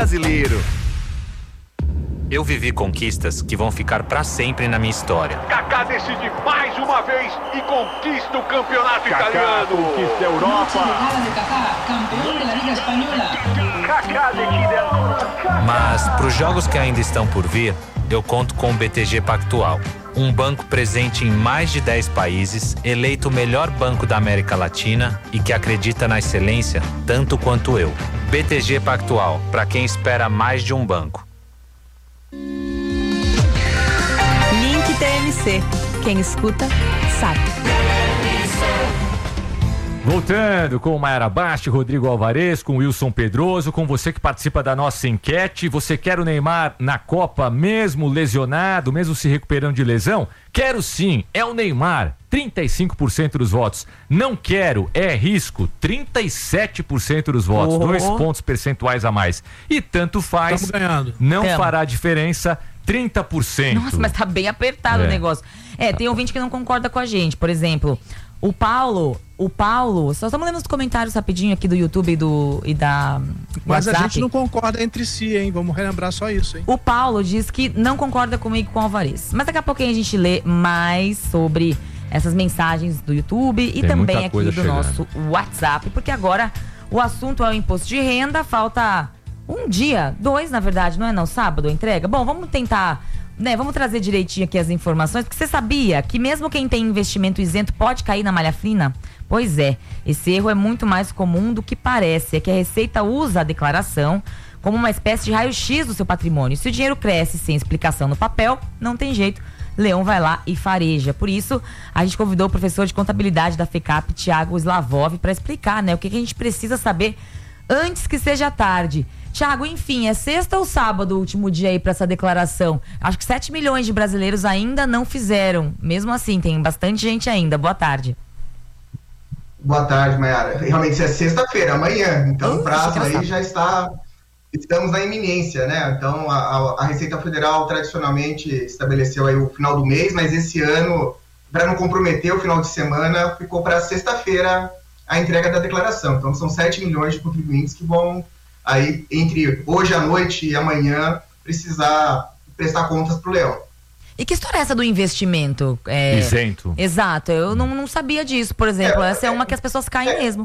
brasileiro. Eu vivi conquistas que vão ficar pra sempre na minha história. Kaká decide mais uma vez e conquista o campeonato italiano. Conquista a Europa. Kaká decide agora. Mas pros jogos que ainda estão por vir, eu conto com o BTG Pactual. Um banco presente em mais de 10 países, eleito o melhor banco da América Latina e que acredita na excelência tanto quanto eu. BTG Pactual, para quem espera mais de um banco. Link TMC. Quem escuta, sabe. Voltando com Mayara Basti, Rodrigo Alvarez, com Wilson Pedroso, com você que participa da nossa enquete. Você quer o Neymar na Copa mesmo lesionado, mesmo se recuperando de lesão? Quero sim, é o Neymar, 35% dos votos. Não quero, é risco, 37% dos votos, 2 pontos percentuais a mais. E tanto faz, não fará diferença, 30%. Nossa, mas tá bem apertado o negócio. Tem ouvinte que não concorda com a gente, por exemplo... O Paulo, só estamos lendo os comentários rapidinho aqui do YouTube e da Mas WhatsApp. a gente não concorda entre si, hein? Vamos relembrar só isso, hein? O Paulo diz que não concorda comigo com o Alvarez. Mas daqui a pouquinho a gente lê mais sobre essas mensagens do YouTube e também aqui do nosso WhatsApp, porque agora o assunto é o imposto de renda, falta um dia, 2 na verdade, não é não? Sábado a entrega? Bom, vamos tentar... vamos trazer direitinho aqui as informações, porque você sabia que mesmo quem tem investimento isento pode cair na malha fina? Pois é, esse erro é muito mais comum do que parece, é que a Receita usa a declaração como uma espécie de raio-x do seu patrimônio. Se o dinheiro cresce sem explicação no papel, não tem jeito, Leão vai lá e fareja. Por isso, a gente convidou o professor de contabilidade da FECAP, Thiago Slavov, para explicar, o que a gente precisa saber antes que seja tarde. Thiago, enfim, é sexta ou sábado o último dia aí para essa declaração? Acho que 7 milhões de brasileiros ainda não fizeram. Mesmo assim, tem bastante gente ainda. Boa tarde. Boa tarde, Mayara. Realmente é sexta-feira, amanhã. Então o prazo aí já está... Estamos na iminência, né? Então a Receita Federal tradicionalmente estabeleceu aí o final do mês, mas esse ano, para não comprometer o final de semana, ficou para sexta-feira a entrega da declaração. Então são 7 milhões de contribuintes que vão... aí, entre hoje à noite e amanhã, precisar prestar contas pro Leão. E que história é essa do investimento? Isento. Exato, eu não sabia disso, por exemplo. Essa é uma que as pessoas caem mesmo.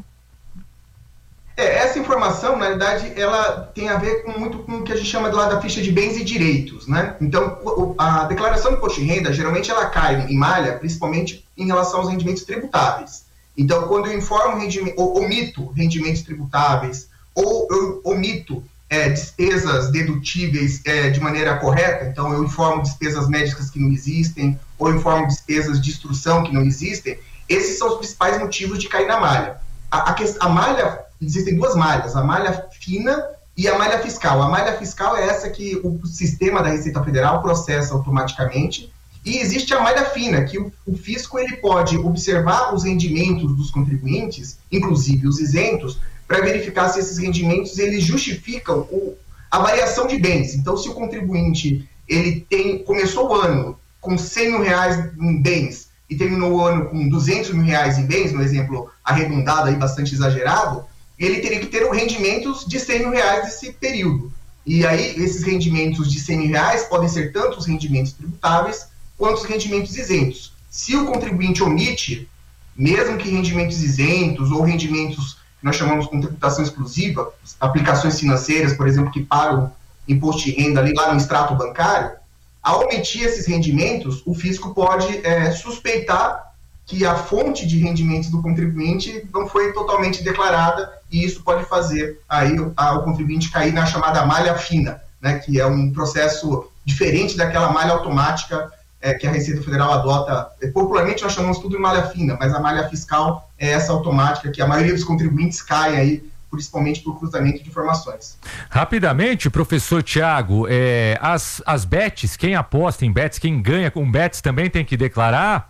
Essa informação, na realidade, ela tem a ver muito com o que a gente chama lá da ficha de bens e direitos, né? Então, a declaração do imposto de renda, geralmente ela cai em malha, principalmente em relação aos rendimentos tributáveis. Então, quando eu informo ou omito rendimentos tributáveis, ou eu omito despesas dedutíveis de maneira correta, então eu informo despesas médicas que não existem, ou informo despesas de instrução que não existem, esses são os principais motivos de cair na malha. A malha, existem 2 malhas, a malha fina e a malha fiscal. A malha fiscal é essa que o sistema da Receita Federal processa automaticamente, e existe a malha fina, que o fisco ele pode observar os rendimentos dos contribuintes, inclusive os isentos, para verificar se esses rendimentos eles justificam a variação de bens. Então, se o contribuinte ele começou o ano com 100 mil reais em bens e terminou o ano com 200 mil reais em bens, no exemplo arredondado, aí, bastante exagerado, ele teria que ter rendimentos de 100 mil reais nesse período. E aí, esses rendimentos de 100 mil reais podem ser tanto os rendimentos tributáveis quanto os rendimentos isentos. Se o contribuinte omite, mesmo que rendimentos isentos ou rendimentos nós chamamos com tributação exclusiva, aplicações financeiras, por exemplo, que pagam imposto de renda ali lá no extrato bancário, ao omitir esses rendimentos, o fisco pode suspeitar que a fonte de rendimentos do contribuinte não foi totalmente declarada, e isso pode fazer aí o contribuinte cair na chamada malha fina, né, que é um processo diferente daquela malha automática que a Receita Federal adota. Popularmente nós chamamos tudo de malha fina, mas a malha fiscal é essa automática que a maioria dos contribuintes cai aí, principalmente por cruzamento de informações. Rapidamente, professor Thiago, as bets, quem aposta em bets, quem ganha com bets também tem que declarar?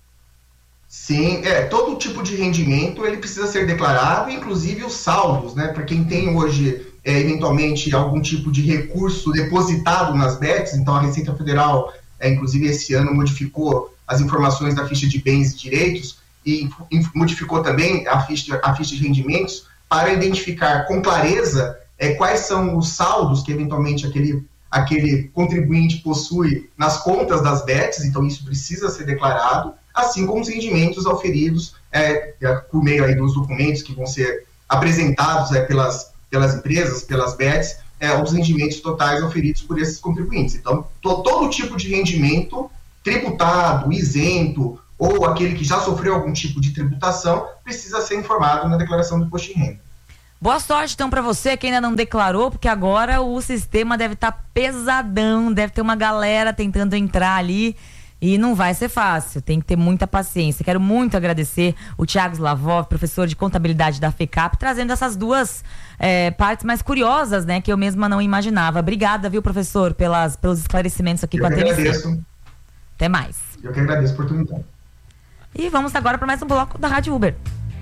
Sim, todo tipo de rendimento ele precisa ser declarado, inclusive os saldos, né? Para quem tem hoje eventualmente algum tipo de recurso depositado nas bets, então a Receita Federal inclusive esse ano modificou as informações da ficha de bens e direitos e modificou também a ficha de rendimentos para identificar com clareza quais são os saldos que eventualmente aquele contribuinte possui nas contas das bets, então isso precisa ser declarado, assim como os rendimentos auferidos por meio aí dos documentos que vão ser apresentados pelas empresas, pelas bets, os rendimentos totais auferidos por esses contribuintes. Então, todo tipo de rendimento tributado, isento, ou aquele que já sofreu algum tipo de tributação, precisa ser informado na declaração do imposto de renda. Boa sorte, então, para você que ainda não declarou, porque agora o sistema deve estar pesadão, deve ter uma galera tentando entrar ali e não vai ser fácil, tem que ter muita paciência. Quero muito agradecer o Thiago Slavov, professor de contabilidade da FECAP, trazendo essas duas partes mais curiosas, né, que eu mesma não imaginava. Obrigada, viu, professor, pelos esclarecimentos aqui com a TMC. Eu que agradeço. Até mais. Eu que agradeço a oportunidade. E vamos agora para mais um bloco da Rádio Uber.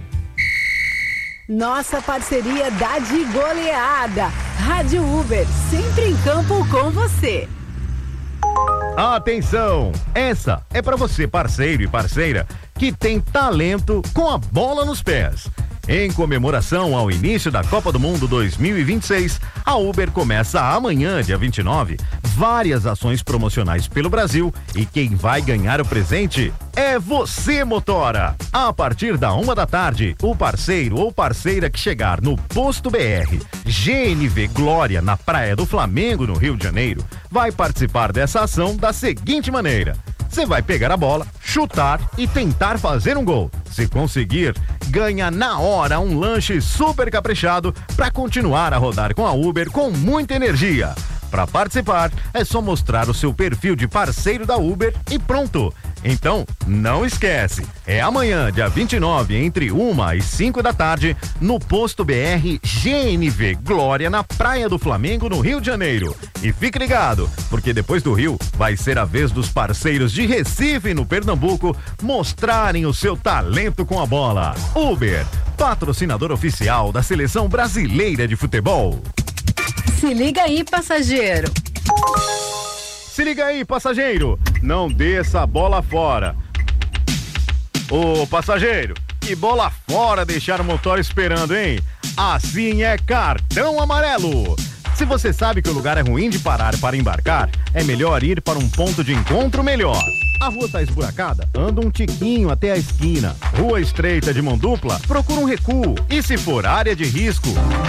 Nossa parceria dá de goleada. Rádio Uber, sempre em campo com você. Atenção! Essa é para você, parceiro e parceira, que tem talento com a bola nos pés. Em comemoração ao início da Copa do Mundo 2026, a Uber começa amanhã, dia 29, várias ações promocionais pelo Brasil e quem vai ganhar o presente é você, motora! A partir da 13h, o parceiro ou parceira que chegar no Posto BR GNV Glória, na Praia do Flamengo, no Rio de Janeiro, vai participar dessa ação da seguinte maneira: você vai pegar a bola, chutar e tentar fazer um gol. Se conseguir, ganha na hora um lanche super caprichado para continuar a rodar com a Uber com muita energia. Para participar, é só mostrar o seu perfil de parceiro da Uber e pronto. Então, não esquece, é amanhã, dia 29, entre 1 e 5 da tarde, no Posto BR GNV Glória, na Praia do Flamengo, no Rio de Janeiro. E fique ligado, porque depois do Rio, vai ser a vez dos parceiros de Recife, no Pernambuco, mostrarem o seu talento com a bola. Uber, patrocinador oficial da Seleção Brasileira de Futebol. Se liga aí, passageiro. Se liga aí, passageiro, não dê essa bola fora. Ô, passageiro, que bola fora deixar o motor esperando, hein? Assim é cartão amarelo. Se você sabe que o lugar é ruim de parar para embarcar, é melhor ir para um ponto de encontro melhor. A rua tá esburacada? Anda um tiquinho até a esquina. Rua estreita de mão dupla? Procura um recuo. E se for área de risco,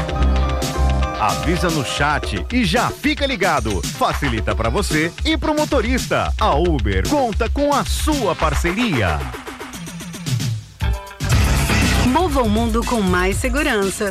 avisa no chat e já fica ligado. Facilita para você e pro motorista. A Uber conta com a sua parceria. Mova o mundo com mais segurança.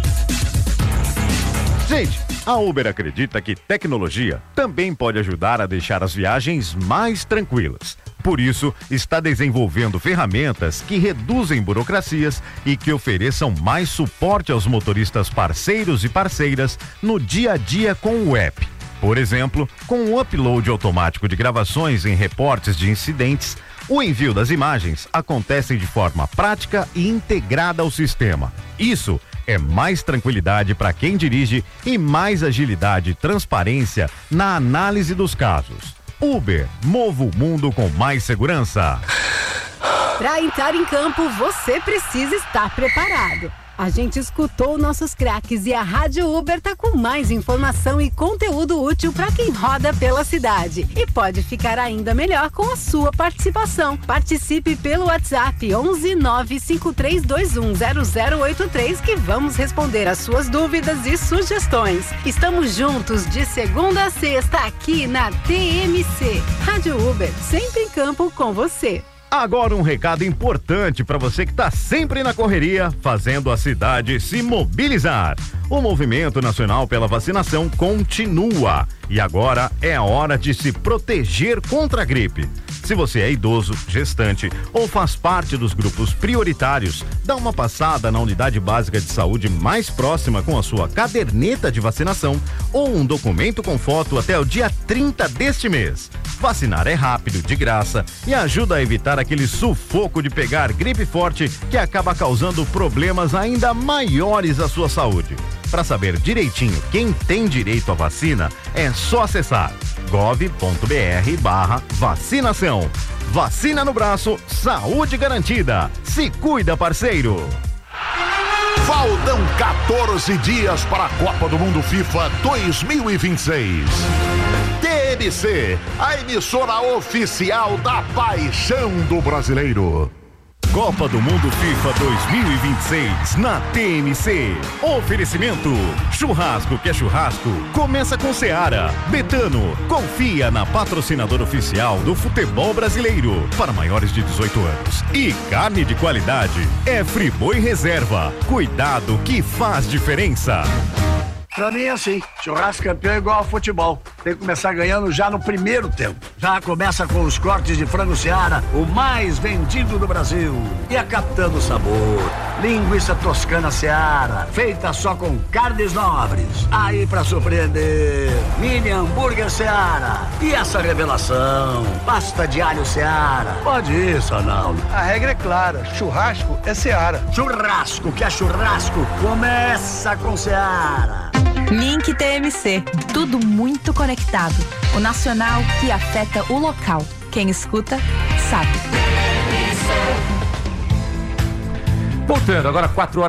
Gente, a Uber acredita que tecnologia também pode ajudar a deixar as viagens mais tranquilas. Por isso, está desenvolvendo ferramentas que reduzem burocracias e que ofereçam mais suporte aos motoristas parceiros e parceiras no dia a dia com o app. Por exemplo, com o upload automático de gravações em reportes de incidentes, o envio das imagens acontece de forma prática e integrada ao sistema. Isso é mais tranquilidade para quem dirige e mais agilidade e transparência na análise dos casos. Uber, mova o mundo com mais segurança. Para entrar em campo, você precisa estar preparado. A gente escutou nossos craques e a Rádio Uber tá com mais informação e conteúdo útil para quem roda pela cidade. E pode ficar ainda melhor com a sua participação. Participe pelo WhatsApp 11 95321 0083 que vamos responder as suas dúvidas e sugestões. Estamos juntos de segunda a sexta aqui na TMC. Rádio Uber, sempre em campo com você. Agora um recado importante para você que está sempre na correria, fazendo a cidade se mobilizar. O movimento nacional pela vacinação continua e agora é a hora de se proteger contra a gripe. Se você é idoso, gestante ou faz parte dos grupos prioritários, dá uma passada na unidade básica de saúde mais próxima com a sua caderneta de vacinação ou um documento com foto até o dia 30 deste mês. Vacinar é rápido, de graça e ajuda a evitar aquele sufoco de pegar gripe forte que acaba causando problemas ainda maiores à sua saúde. Para saber direitinho quem tem direito à vacina, é só acessar gov.br/vacinação. Vacina no braço, saúde garantida. Se cuida, parceiro. Faltam 14 dias para a Copa do Mundo FIFA 2026. TMC, a emissora oficial da paixão do brasileiro. Copa do Mundo FIFA 2026 na TMC. Oferecimento: churrasco que é churrasco, começa com Seara. Betano, confia na patrocinadora oficial do futebol brasileiro para maiores de 18 anos. E carne de qualidade é Friboi Reserva. Cuidado que faz diferença. Pra mim é assim, churrasco campeão é igual ao futebol. Tem que começar ganhando já no primeiro tempo. Já começa com os cortes de frango Seara, o mais vendido do Brasil. E a Capitã do Sabor, linguiça toscana Seara, feita só com carnes nobres. Aí pra surpreender, mini hambúrguer Seara. E essa revelação, pasta de alho Seara. Pode ir, Sonaldo. A regra é clara, churrasco é Seara. Churrasco que é churrasco, começa com Seara. Link TMC, tudo muito conectado. O nacional que afeta o local. Quem escuta, sabe. Voltando, agora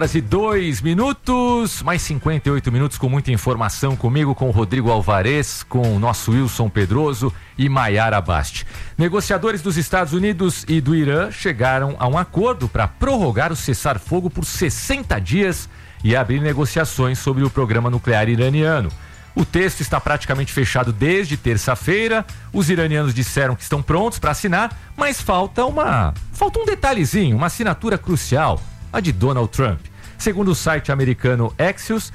4h02, mais 58 minutos com muita informação comigo, com o Rodrigo Alvarez, com o nosso Wilson Pedroso e Maiara Basti. Negociadores dos Estados Unidos e do Irã chegaram a um acordo para prorrogar o cessar-fogo por 60 dias e abrir negociações sobre o programa nuclear iraniano. O texto está praticamente fechado desde terça-feira. Os iranianos disseram que estão prontos para assinar, mas falta um detalhezinho, uma assinatura crucial, a de Donald Trump. Segundo o site americano Axios,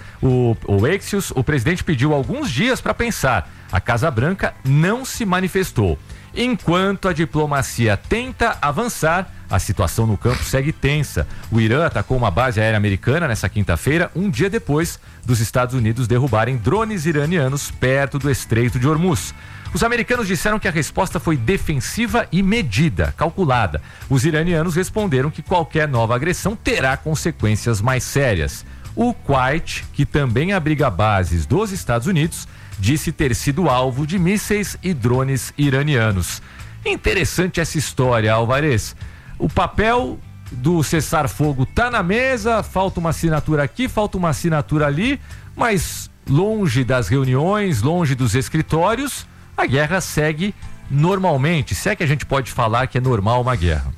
o presidente pediu alguns dias para pensar. A Casa Branca não se manifestou. Enquanto a diplomacia tenta avançar, a situação no campo segue tensa. O Irã atacou uma base aérea americana nessa quinta-feira, um dia depois dos Estados Unidos derrubarem drones iranianos perto do Estreito de Hormuz. Os americanos disseram que a resposta foi defensiva e medida, calculada. Os iranianos responderam que qualquer nova agressão terá consequências mais sérias. O Kuwait, que também abriga bases dos Estados Unidos, disse ter sido alvo de mísseis e drones iranianos. Interessante essa história, Alvarez. O papel do cessar-fogo tá na mesa, falta uma assinatura aqui, falta uma assinatura ali, mas longe das reuniões, longe dos escritórios, a guerra segue normalmente. Se é que a gente pode falar que é normal uma guerra.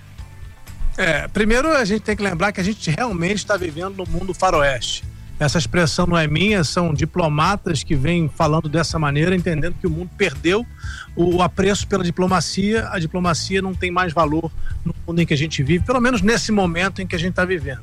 Primeiro a gente tem que lembrar que a gente realmente está vivendo no mundo faroeste. Essa expressão não é minha, são diplomatas que vêm falando dessa maneira, entendendo que o mundo perdeu o apreço pela diplomacia. A diplomacia não tem mais valor no mundo em que a gente vive, pelo menos nesse momento em que a gente está vivendo.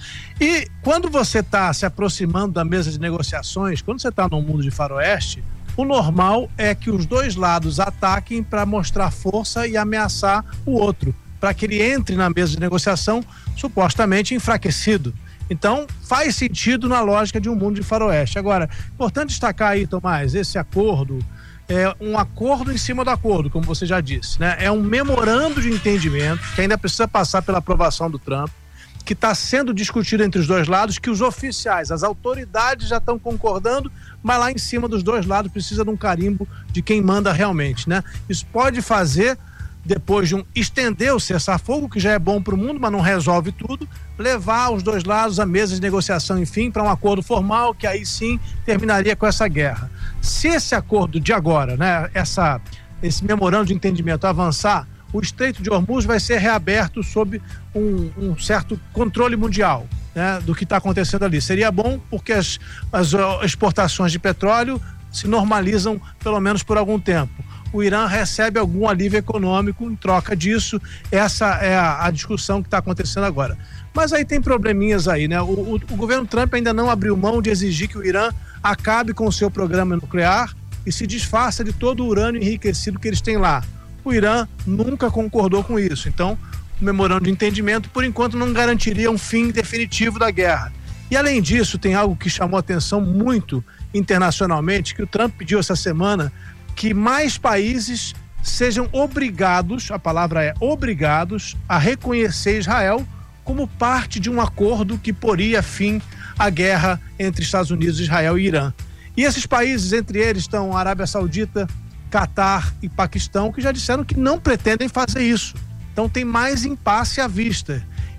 E quando você está se aproximando da mesa de negociações, quando você está no mundo de faroeste, o normal é que os dois lados ataquem para mostrar força e ameaçar o outro, para que ele entre na mesa de negociação supostamente enfraquecido. Então, faz sentido na lógica de um mundo de faroeste. Agora, importante destacar aí, Tomás, esse acordo é um acordo em cima do acordo, como você já disse, né? É um memorando de entendimento que ainda precisa passar pela aprovação do Trump, que está sendo discutido entre os dois lados, que os oficiais, as autoridades já estão concordando, mas lá em cima dos dois lados precisa de um carimbo de quem manda realmente, né? Isso pode fazer, depois de estender o cessar-fogo, que já é bom para o mundo, mas não resolve tudo, levar os dois lados à mesa de negociação, enfim, para um acordo formal, que aí sim terminaria com essa guerra. Se esse acordo de agora, né, esse memorando de entendimento avançar, o Estreito de Hormuz vai ser reaberto sob um certo controle mundial, né, do que está acontecendo ali. Seria bom porque as exportações de petróleo se normalizam pelo menos por algum tempo. O Irã recebe algum alívio econômico em troca disso. Essa é a discussão que está acontecendo agora. Mas aí tem probleminhas aí, né? O governo Trump ainda não abriu mão de exigir que o Irã acabe com o seu programa nuclear e se desfaça de todo o urânio enriquecido que eles têm lá. O Irã nunca concordou com isso. Então, o memorando de entendimento, por enquanto, não garantiria um fim definitivo da guerra. E, além disso, tem algo que chamou atenção muito internacionalmente, que o Trump pediu essa semana, que mais países sejam obrigados, a palavra é obrigados, a reconhecer Israel como parte de um acordo que poria fim à guerra entre Estados Unidos, Israel e Irã. E esses países, entre eles estão a Arábia Saudita, Catar e Paquistão, que já disseram que não pretendem fazer isso. Então tem mais impasse à vista.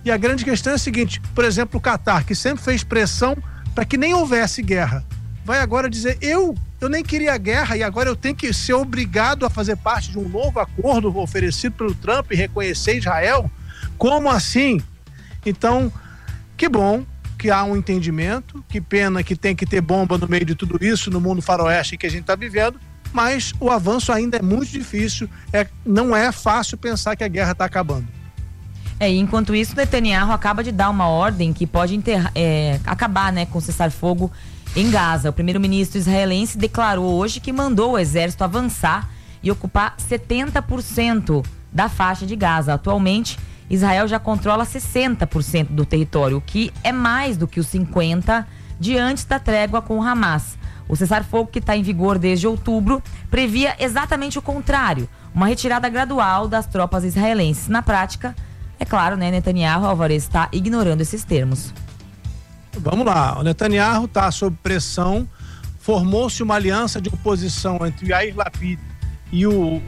E a grande questão é a seguinte, por exemplo, o Catar, que sempre fez pressão para que nem houvesse guerra, vai agora dizer, eu nem queria guerra e agora eu tenho que ser obrigado a fazer parte de um novo acordo oferecido pelo Trump e reconhecer Israel? Como assim? Então, que bom que há um entendimento, que pena que tem que ter bomba no meio de tudo isso, no mundo faroeste que a gente está vivendo, mas o avanço ainda é muito difícil, não é fácil pensar que a guerra está acabando. Enquanto isso, Netanyahu acaba de dar uma ordem que pode acabar, né, com cessar-fogo em Gaza. O primeiro-ministro israelense declarou hoje que mandou o exército avançar e ocupar 70% da faixa de Gaza. Atualmente, Israel já controla 60% do território, o que é mais do que os 50% de antes da trégua com o Hamas. O cessar-fogo, que está em vigor desde outubro, previa exatamente o contrário, uma retirada gradual das tropas israelenses. Na prática, é claro, né, Netanyahu, Alvarez, está ignorando esses termos. Vamos lá, o Netanyahu está sob pressão, formou-se uma aliança de oposição entre o Yair Lapid e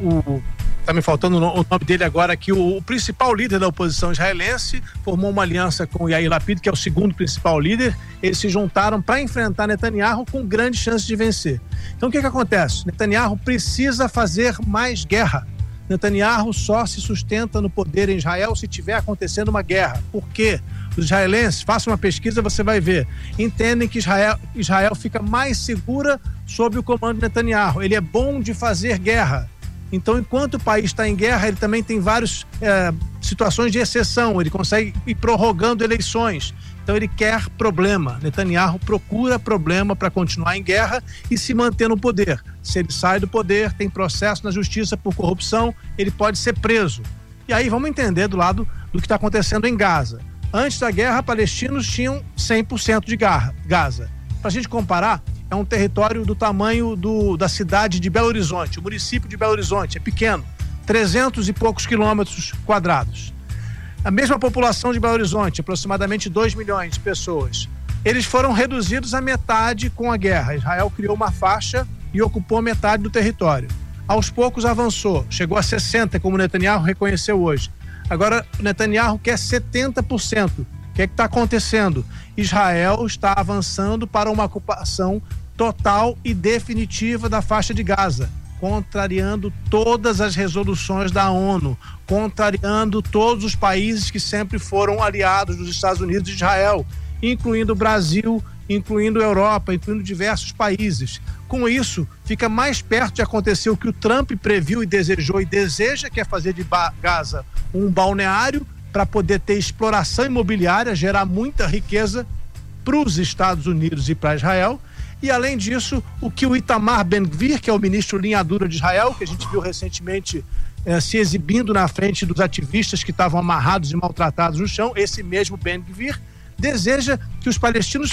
tá me faltando o nome dele agora aqui, o principal líder da oposição israelense, formou uma aliança com o Yair Lapid, que é o segundo principal líder. Eles se juntaram para enfrentar Netanyahu com grande chance de vencer. Então o que acontece? Netanyahu precisa fazer mais guerra. Netanyahu só se sustenta no poder em Israel se tiver acontecendo uma guerra. Por quê? Os israelenses, façam uma pesquisa, você vai ver, entendem que Israel fica mais segura sob o comando de Netanyahu. Ele é bom de fazer guerra. Então, enquanto o país está em guerra, ele também tem várias situações de exceção, ele consegue ir prorrogando eleições. Então ele quer problema. Netanyahu procura problema para continuar em guerra e se manter no poder. Se ele sai do poder, tem processo na justiça por corrupção, ele pode ser preso. E aí vamos entender do lado do que está acontecendo em Gaza. Antes da guerra, palestinos tinham 100% de Gaza. Para a gente comparar, é um território do tamanho da cidade de Belo Horizonte. O município de Belo Horizonte é pequeno, 300 e poucos quilômetros quadrados. A mesma população de Belo Horizonte, aproximadamente 2 milhões de pessoas. Eles foram reduzidos à metade com a guerra. Israel criou uma faixa e ocupou metade do território. Aos poucos avançou, chegou a 60%, como Netanyahu reconheceu hoje. Agora, Netanyahu quer 70%. O que está acontecendo? Israel está avançando para uma ocupação total e definitiva da faixa de Gaza, contrariando todas as resoluções da ONU, contrariando todos os países que sempre foram aliados dos Estados Unidos e Israel, incluindo o Brasil, incluindo a Europa, incluindo diversos países. Com isso, fica mais perto de acontecer o que o Trump previu e desejou e deseja, que é fazer de Gaza um balneário para poder ter exploração imobiliária, gerar muita riqueza para os Estados Unidos e para Israel. E, além disso, o que o Itamar Ben-Gvir, que é o ministro linha dura de Israel, que a gente viu recentemente se exibindo na frente dos ativistas que estavam amarrados e maltratados no chão, esse mesmo Ben-Gvir deseja que os palestinos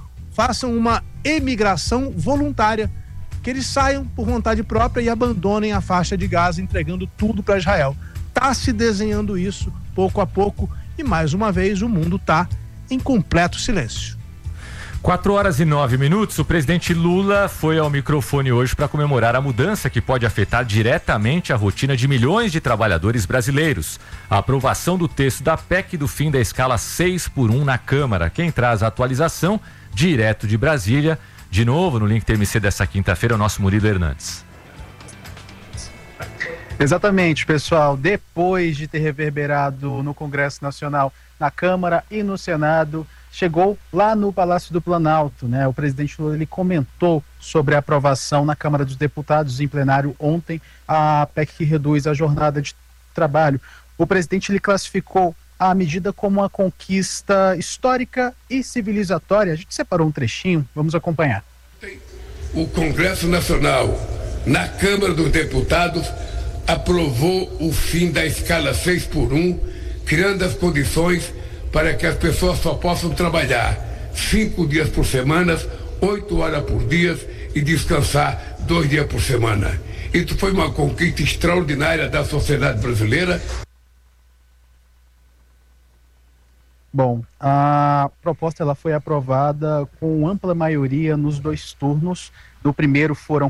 façam uma emigração voluntária, que eles saiam por vontade própria e abandonem a faixa de Gaza, entregando tudo para Israel. Está se desenhando isso pouco a pouco e, mais uma vez, o mundo está em completo silêncio. 4h09. O presidente Lula foi ao microfone hoje para comemorar a mudança que pode afetar diretamente a rotina de milhões de trabalhadores brasileiros. A aprovação do texto da PEC do fim da escala 6x1 na Câmara. Quem traz a atualização, direto de Brasília, de novo no Link TMC dessa quinta-feira, é o nosso Murilo Hernandes. Exatamente, pessoal. Depois de ter reverberado no Congresso Nacional, na Câmara e no Senado, chegou lá no Palácio do Planalto, né? O presidente Lula, ele comentou sobre a aprovação na Câmara dos Deputados em plenário ontem, a PEC que reduz a jornada de trabalho. O presidente, ele classificou a medida como uma conquista histórica e civilizatória. A gente separou um trechinho, vamos acompanhar. O Congresso Nacional, na Câmara dos Deputados, aprovou o fim da escala 6x1, criando as condições para que as pessoas só possam trabalhar 5 dias por semana, 8 horas por dia e descansar 2 dias por semana. Isso foi uma conquista extraordinária da sociedade brasileira. Bom, a proposta ela foi aprovada com ampla maioria nos 2 turnos. No primeiro foram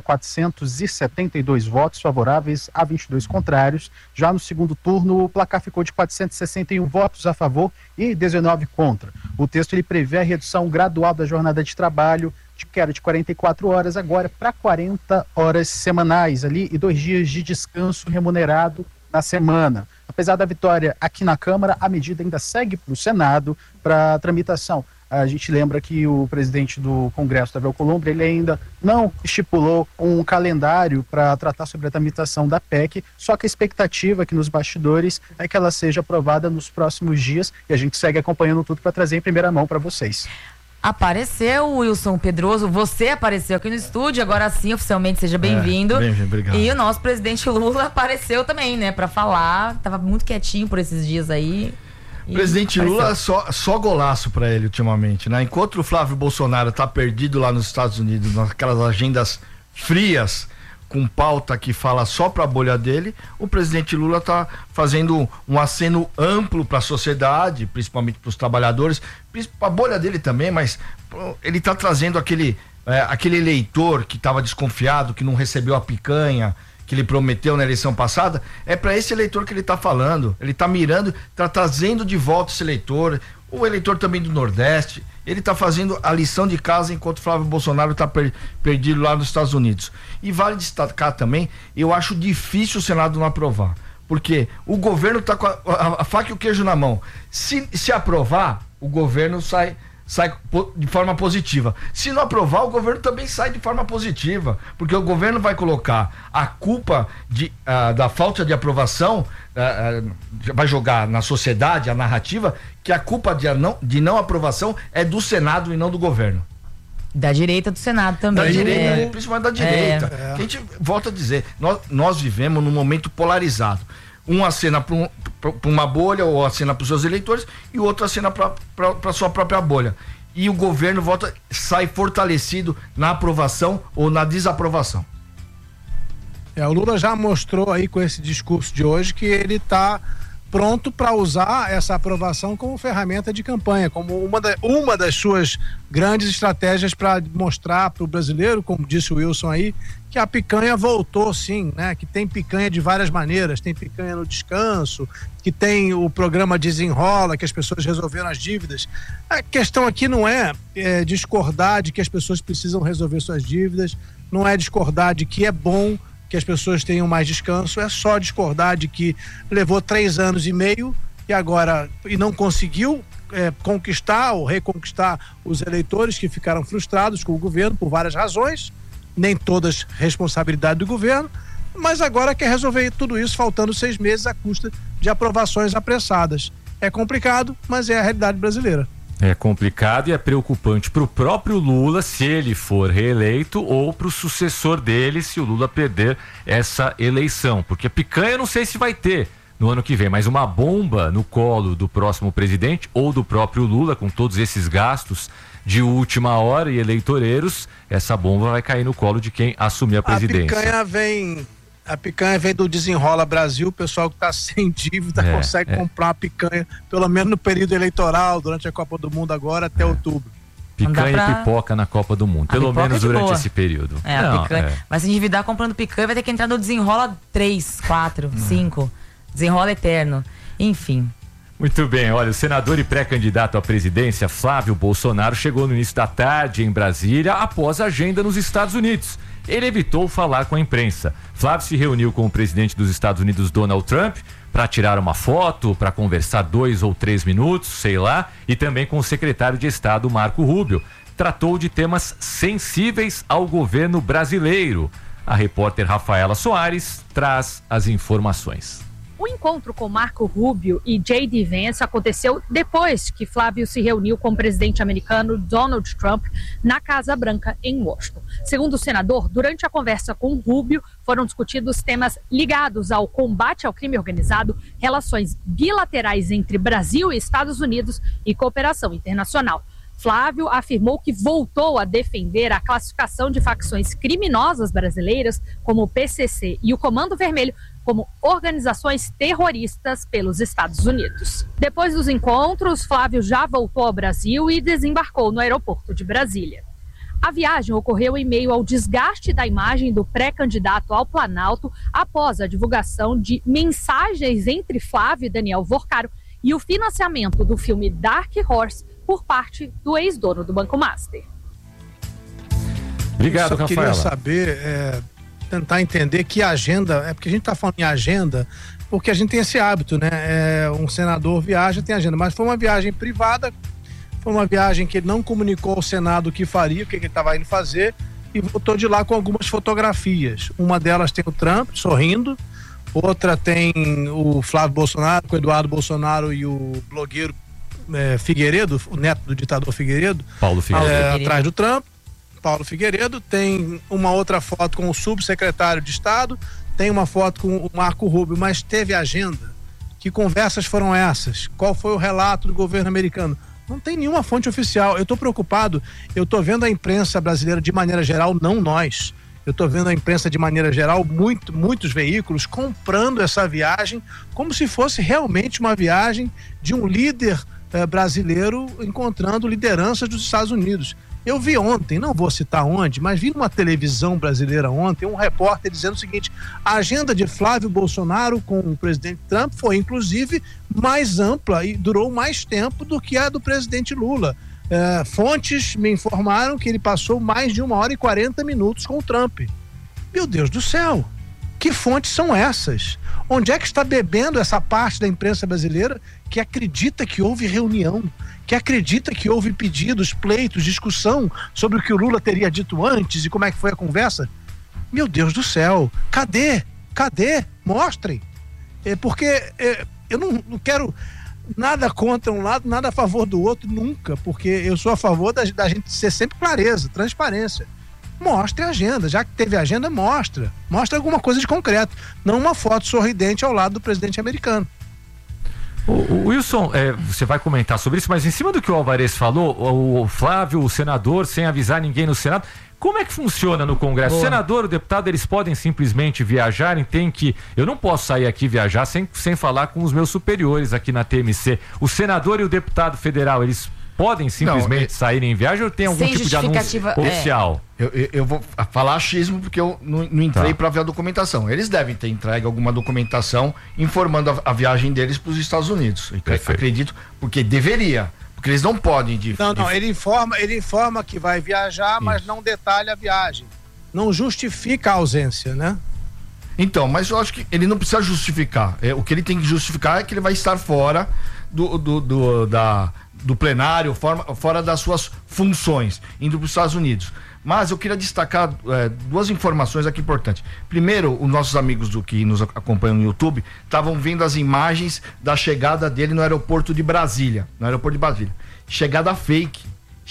472 votos favoráveis a 22 contrários. Já no segundo turno, o placar ficou de 461 votos a favor e 19 contra. O texto ele prevê a redução gradual da jornada de trabalho, que era de 44 horas, agora para 40 horas semanais ali e 2 dias de descanso remunerado na semana. Apesar da vitória aqui na Câmara, a medida ainda segue para o Senado para tramitação. A gente lembra que o presidente do Congresso, Davi Alcolumbre, ele ainda não estipulou um calendário para tratar sobre a tramitação da PEC, só que a expectativa aqui nos bastidores é que ela seja aprovada nos próximos dias e a gente segue acompanhando tudo para trazer em primeira mão para vocês. Apareceu o Wilson Pedroso, você apareceu aqui no estúdio, agora sim, oficialmente, seja bem-vindo. Obrigado. E o nosso presidente Lula apareceu também, né, pra falar, tava muito quietinho por esses dias aí. Presidente Lula, só golaço pra ele ultimamente, né? Enquanto o Flávio Bolsonaro tá perdido lá nos Estados Unidos, naquelas agendas frias, com pauta que fala só para a bolha dele, o presidente Lula está fazendo um aceno amplo para a sociedade, principalmente para os trabalhadores, para a bolha dele também, mas ele está trazendo aquele eleitor que estava desconfiado, que não recebeu a picanha que ele prometeu na eleição passada. É para esse eleitor que ele está falando, ele está mirando, está trazendo de volta esse eleitor, o eleitor também do Nordeste. Ele está fazendo a lição de casa enquanto Flávio Bolsonaro está perdido lá nos Estados Unidos. E vale destacar também, eu acho difícil o Senado não aprovar, porque o governo está com a faca e o queijo na mão. Se aprovar, o governo sai de forma positiva. Se não aprovar, o governo também sai de forma positiva, porque o governo vai colocar a culpa da falta de aprovação, vai jogar na sociedade a narrativa que a culpa de não aprovação é do Senado e não do governo. Da direita do Senado também. Da direita, principalmente da direita. A gente volta a dizer, nós vivemos num momento polarizado. Um acena para uma bolha ou acena para os seus eleitores e o outro acena para a sua própria bolha. E o governo sai fortalecido na aprovação ou na desaprovação. O Lula já mostrou aí com esse discurso de hoje que ele está pronto para usar essa aprovação como ferramenta de campanha, como uma das suas grandes estratégias para mostrar para o brasileiro, como disse o Wilson aí, que a picanha voltou sim, né? Que tem picanha de várias maneiras, tem picanha no descanso, que tem o programa Desenrola, que as pessoas resolveram as dívidas. A questão aqui não é discordar de que as pessoas precisam resolver suas dívidas, não é discordar de que é bom que as pessoas tenham mais descanso, é só discordar de que levou 3 anos e meio e não conseguiu conquistar ou reconquistar os eleitores que ficaram frustrados com o governo por várias razões, nem todas responsabilidade do governo, mas agora quer resolver tudo isso faltando 6 meses à custa de aprovações apressadas. É complicado, mas é a realidade brasileira. É complicado e é preocupante para o próprio Lula, se ele for reeleito, ou para o sucessor dele, se o Lula perder essa eleição. Porque picanha eu não sei se vai ter no ano que vem, mas uma bomba no colo do próximo presidente ou do próprio Lula, com todos esses gastos de última hora e eleitoreiros, essa bomba vai cair no colo de quem assumir a presidência. A picanha vem do Desenrola Brasil, o pessoal que está sem dívida consegue comprar uma picanha, pelo menos no período eleitoral, durante a Copa do Mundo agora, até outubro. Picanha e pipoca na Copa do Mundo, pelo menos durante esse período. A picanha. Vai se endividar comprando picanha, vai ter que entrar no Desenrola 3, 4, 5, Desenrola eterno, enfim. Muito bem, olha, o senador e pré-candidato à presidência, Flávio Bolsonaro, chegou no início da tarde em Brasília após a agenda nos Estados Unidos. Ele evitou falar com a imprensa. Flávio se reuniu com o presidente dos Estados Unidos, Donald Trump, para tirar uma foto, para conversar 2 ou 3 minutos, sei lá, e também com o secretário de Estado, Marco Rubio. Tratou de temas sensíveis ao governo brasileiro. A repórter Rafaela Soares traz as informações. O encontro com Marco Rubio e J.D. Vance aconteceu depois que Flávio se reuniu com o presidente americano Donald Trump na Casa Branca, em Washington. Segundo o senador, durante a conversa com Rubio, foram discutidos temas ligados ao combate ao crime organizado, relações bilaterais entre Brasil e Estados Unidos e cooperação internacional. Flávio afirmou que voltou a defender a classificação de facções criminosas brasileiras, como o PCC e o Comando Vermelho, como organizações terroristas pelos Estados Unidos. Depois dos encontros, Flávio já voltou ao Brasil e desembarcou no aeroporto de Brasília. A viagem ocorreu em meio ao desgaste da imagem do pré-candidato ao Planalto após a divulgação de mensagens entre Flávio e Daniel Vorcaro e o financiamento do filme Dark Horse por parte do ex-dono do Banco Master. Obrigado, Rafaela. Eu queria saber, tentar entender que agenda, porque a gente está falando em agenda, porque a gente tem esse hábito, né? Um senador viaja, tem agenda, mas foi uma viagem privada, foi uma viagem que ele não comunicou ao Senado o que faria, o que ele estava indo fazer, e voltou de lá com algumas fotografias. Uma delas tem o Trump sorrindo, outra tem o Flávio Bolsonaro, com o Eduardo Bolsonaro e o blogueiro Figueiredo, o neto do ditador Figueiredo, Paulo Figueiredo. atrás do Trump. Paulo Figueiredo, tem uma outra foto com o subsecretário de Estado, tem uma foto com o Marco Rubio, mas teve agenda? Que conversas foram essas? Qual foi o relato do governo americano? Não tem nenhuma fonte oficial. Eu estou preocupado, eu estou vendo a imprensa brasileira de maneira geral, não nós. Eu estou vendo a imprensa de maneira geral, muitos veículos comprando essa viagem como se fosse realmente uma viagem de um líder brasileiro encontrando lideranças dos Estados Unidos. Eu vi ontem, não vou citar onde, mas vi numa televisão brasileira ontem um repórter dizendo o seguinte: a agenda de Flávio Bolsonaro com o presidente Trump foi inclusive mais ampla e durou mais tempo do que a do presidente Lula. Fontes me informaram que ele passou mais de 1h40 com o Trump. Meu Deus do céu, que fontes são essas? Onde é que está bebendo essa parte da imprensa brasileira que acredita que houve reunião, que acredita que houve pedidos, pleitos, discussão sobre o que o Lula teria dito antes e como é que foi a conversa? Meu Deus do céu, cadê? Mostrem. Porque eu não quero nada contra um lado, nada a favor do outro, nunca, porque eu sou a favor da gente ser sempre clareza, transparência. Mostre a agenda, já que teve agenda, mostra alguma coisa de concreto, não uma foto sorridente ao lado do presidente americano. O Wilson, você vai comentar sobre isso, mas em cima do que o Alvarez falou, o Flávio, o senador, sem avisar ninguém no Senado, como é que funciona no Congresso? O senador, o deputado, eles podem simplesmente viajar? Eu não posso sair aqui e viajar sem falar com os meus superiores aqui na TMC. O senador e o deputado federal, eles podem simplesmente saírem em viagem ou tem algum tipo de anúncio oficial? Eu vou falar achismo porque eu não entrei para ver a documentação. Eles devem ter entregue alguma documentação informando a viagem deles para os Estados Unidos. Acredito, porque deveria. Porque eles não podem. Ele informa que vai viajar, mas não detalha a viagem. Não justifica a ausência, né? Então, mas eu acho que ele não precisa justificar. O que ele tem que justificar é que ele vai estar fora do plenário, fora das suas funções, indo para os Estados Unidos. Mas eu queria destacar duas informações aqui importantes. Primeiro, os nossos amigos que nos acompanham no YouTube estavam vendo as imagens da chegada dele no aeroporto de Brasília. Chegada fake.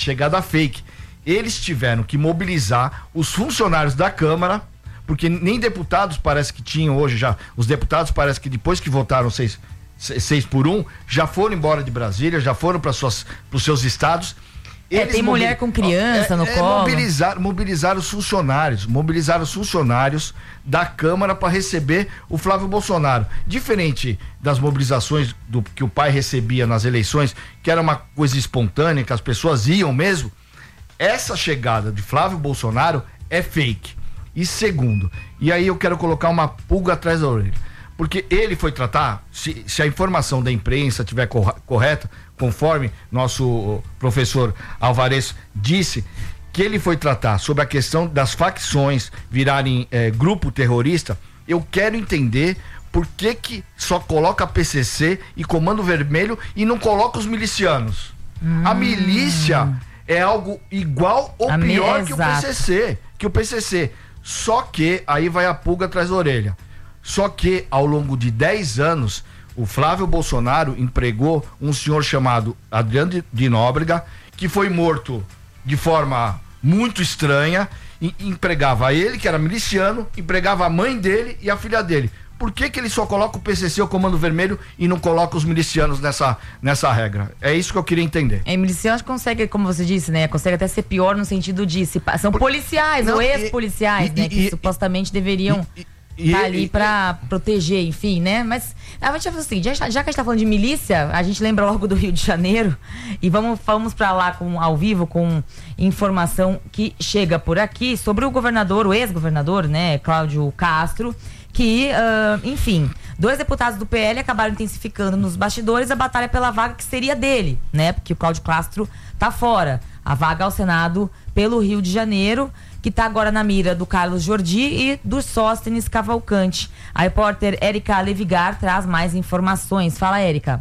Eles tiveram que mobilizar os funcionários da Câmara, porque nem deputados parece que tinham hoje já. Os deputados parece que depois que votaram 6x1, já foram embora de Brasília, já foram para os seus estados. Tem mulher com criança no colo. Mobilizar os funcionários da Câmara para receber o Flávio Bolsonaro. Diferente das mobilizações que o pai recebia nas eleições, que era uma coisa espontânea, que as pessoas iam mesmo, essa chegada de Flávio Bolsonaro é fake. E segundo, e aí eu quero colocar uma pulga atrás da orelha, porque ele foi tratar, se a informação da imprensa estiver correta, conforme nosso professor Alvarez disse, que ele foi tratar sobre a questão das facções virarem grupo terrorista, eu quero entender por que só coloca PCC e Comando Vermelho e não coloca os milicianos. A milícia é algo igual ou pior que o PCC. Só que, aí vai a pulga atrás da orelha. Só que, ao longo de 10 anos, o Flávio Bolsonaro empregou um senhor chamado Adriano de Nóbrega, que foi morto de forma muito estranha, e empregava ele, que era miliciano, empregava a mãe dele e a filha dele. Por que ele só coloca o PCC, o Comando Vermelho, e não coloca os milicianos nessa regra? É isso que eu queria entender. Milicianos consegue, como você disse, né? Consegue até ser pior no sentido de... são policiais ou ex-policiais, né? Que supostamente deveriam estar ali pra proteger, enfim, né? Mas a gente vai fazer o seguinte, já que a gente tá falando de milícia, a gente lembra logo do Rio de Janeiro e vamos pra lá ao vivo com informação que chega por aqui sobre o ex-governador, né? Cláudio Castro, que, enfim, 2 deputados do PL acabaram intensificando nos bastidores a batalha pela vaga que seria dele, né? Porque o Cláudio Castro tá fora. A vaga ao Senado pelo Rio de Janeiro, que tá agora na mira do Carlos Jordi e do Sóstenes Cavalcante. A repórter Érica Levigar traz mais informações. Fala, Érica.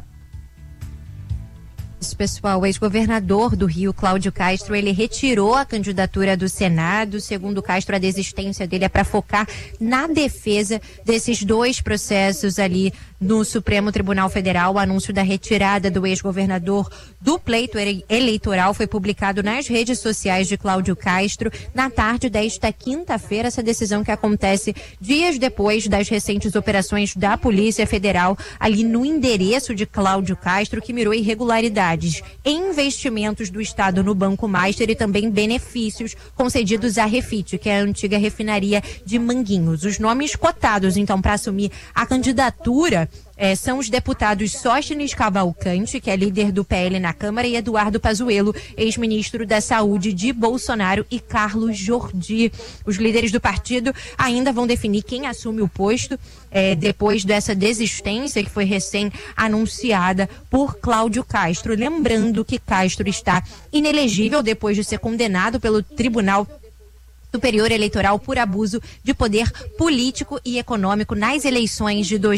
Pessoal, o ex-governador do Rio, Cláudio Castro, ele retirou a candidatura do Senado. Segundo Castro, a desistência dele é para focar na defesa desses 2 processos ali no Supremo Tribunal Federal. O anúncio da retirada do ex-governador do pleito eleitoral foi publicado nas redes sociais de Cláudio Castro na tarde desta quinta-feira. Essa decisão que acontece dias depois das recentes operações da Polícia Federal ali no endereço de Cláudio Castro, que mirou irregularidades em investimentos do Estado no Banco Master e também benefícios concedidos à Refit, que é a antiga refinaria de Manguinhos. Os nomes cotados, então, para assumir a candidatura são os deputados Sóstenes Cavalcante, que é líder do PL na Câmara, e Eduardo Pazuello, ex-ministro da Saúde de Bolsonaro, e Carlos Jordi. Os líderes do partido ainda vão definir quem assume o posto depois dessa desistência que foi recém-anunciada por Cláudio Castro. Lembrando que Castro está inelegível depois de ser condenado pelo Tribunal Superior Eleitoral por abuso de poder político e econômico nas eleições de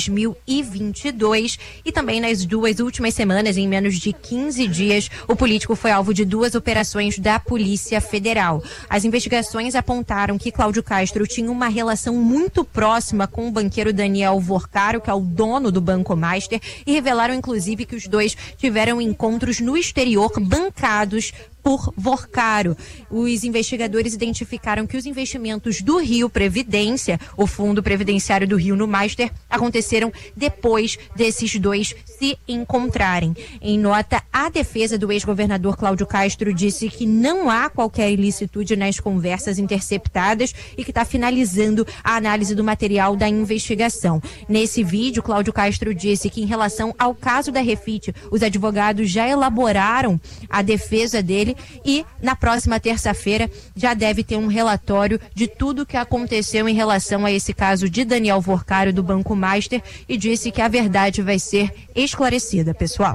2022 e também nas 2 últimas semanas, em menos de 15 dias, o político foi alvo de 2 operações da Polícia Federal. As investigações apontaram que Cláudio Castro tinha uma relação muito próxima com o banqueiro Daniel Vorcaro, que é o dono do Banco Master, e revelaram inclusive que os 2 tiveram encontros no exterior bancados por Vorcaro. Os investigadores identificaram que os investimentos do Rio Previdência, o Fundo Previdenciário do Rio no Master, aconteceram depois desses 2 se encontrarem. Em nota, a defesa do ex-governador Cláudio Castro disse que não há qualquer ilicitude nas conversas interceptadas e que está finalizando a análise do material da investigação. Nesse vídeo, Cláudio Castro disse que, em relação ao caso da Refit, os advogados já elaboraram a defesa dele e na próxima terça-feira já deve ter um relatório de tudo o que aconteceu em relação a esse caso de Daniel Vorcaro do Banco Master, e disse que a verdade vai ser esclarecida, pessoal.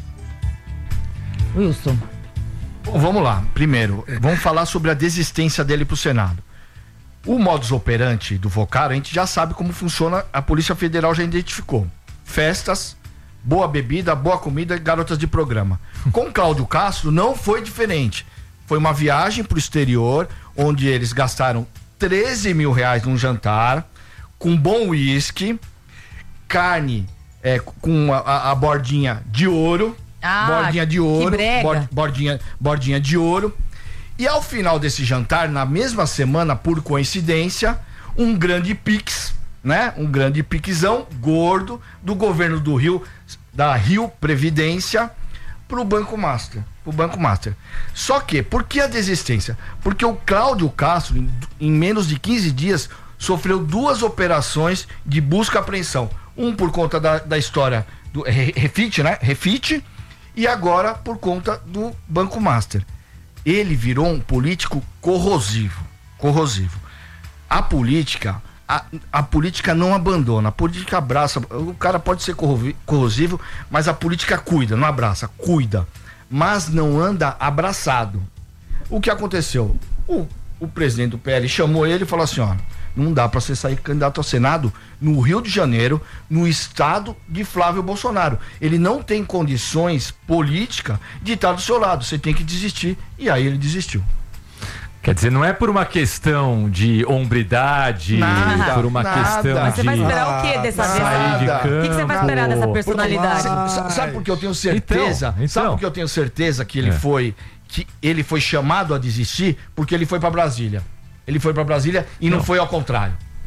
Wilson. Bom, vamos lá. Primeiro, vamos falar sobre a desistência dele para o Senado. O modus operandi do Vorcaro, a gente já sabe como funciona, a Polícia Federal já identificou. Festas, boa bebida, boa comida e garotas de programa. Com Cláudio Castro não foi diferente. Foi uma viagem para o exterior, onde eles gastaram 13 mil reais num jantar, com bom uísque, carne com a bordinha de ouro, bordinha de ouro, bordinha de ouro. E ao final desse jantar, na mesma semana, por coincidência, um grande pix, né? Um grande pixão gordo do governo do Rio, da Rio Previdência, pro Banco Master. Só que, por que a desistência? Porque o Cláudio Castro, em menos de 15 dias, sofreu 2 operações de busca e apreensão. Um por conta da história do Refit, né? Refit, e agora por conta do Banco Master. Ele virou um político corrosivo. A política não abandona, a política abraça. O cara pode ser corrosivo, mas a política cuida, não abraça, cuida, mas não anda abraçado. O que aconteceu? O presidente do PL chamou ele e falou assim: ó, não dá para você sair candidato ao Senado no Rio de Janeiro, no estado de Flávio Bolsonaro. Ele não tem condições políticas de estar do seu lado, você tem que desistir. E aí ele desistiu. Quer dizer, não é por uma questão de hombridade, por uma questão Mas você vai esperar o quê dessa vez? O que você vai esperar dessa personalidade? Sabe por que eu tenho certeza? Então. Sabe por que eu tenho certeza que ele foi chamado a desistir? Porque ele foi para Brasília. Ele foi para Brasília e não foi ao contrário.